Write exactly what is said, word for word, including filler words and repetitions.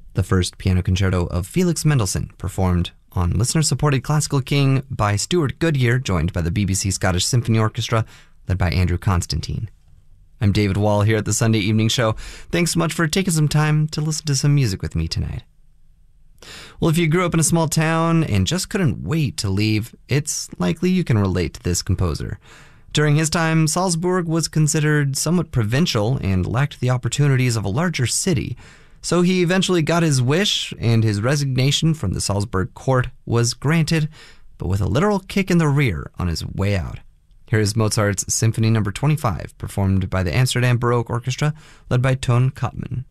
the first piano concerto of Felix Mendelssohn, performed on listener-supported Classical King by Stuart Goodyear, joined by the B B C Scottish Symphony Orchestra, led by Andrew Constantine. I'm David Wall here at the Sunday Evening Show. Thanks so much for taking some time to listen to some music with me tonight. Well, if you grew up in a small town and just couldn't wait to leave, it's likely you can relate to this composer. During his time, Salzburg was considered somewhat provincial and lacked the opportunities of a larger city. So he eventually got his wish, and his resignation from the Salzburg court was granted, but with a literal kick in the rear on his way out. Here is Mozart's Symphony Number twenty-five, performed by the Amsterdam Baroque Orchestra, led by Toon Koopman.